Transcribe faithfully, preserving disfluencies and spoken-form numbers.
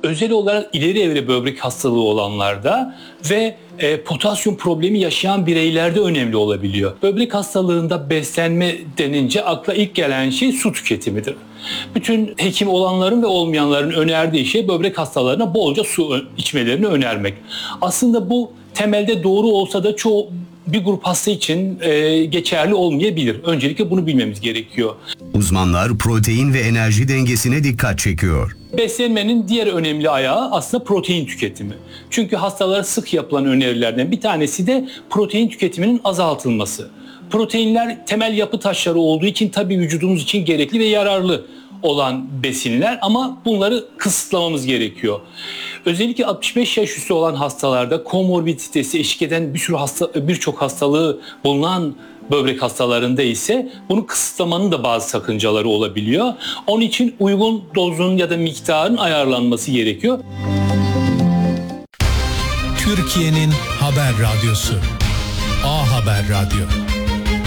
özel olarak ileri evre böbrek hastalığı olanlarda ve e, potasyum problemi yaşayan bireylerde önemli olabiliyor. Böbrek hastalığında beslenme denince akla ilk gelen şey su tüketimidir. Bütün hekim olanların ve olmayanların önerdiği şey böbrek hastalarına bolca su içmelerini önermek. Aslında bu temelde doğru olsa da çoğu bir grup hasta için e, geçerli olmayabilir. Öncelikle bunu bilmemiz gerekiyor. Uzmanlar protein ve enerji dengesine dikkat çekiyor. Beslenmenin diğer önemli ayağı aslında protein tüketimi. Çünkü hastalara sık yapılan önerilerden bir tanesi de protein tüketiminin azaltılması. Proteinler temel yapı taşları olduğu için tabii vücudumuz için gerekli ve yararlı olan besinler ama bunları kısıtlamamız gerekiyor. Özellikle altmış beş yaş üstü olan hastalarda komorbiditesi eşlik eden bir sürü hasta, birçok hastalığı bulunan böbrek hastalarında ise bunu kısıtlamanın da bazı sakıncaları olabiliyor. Onun için uygun dozun ya da miktarın ayarlanması gerekiyor. Türkiye'nin haber radyosu A Haber Radyo.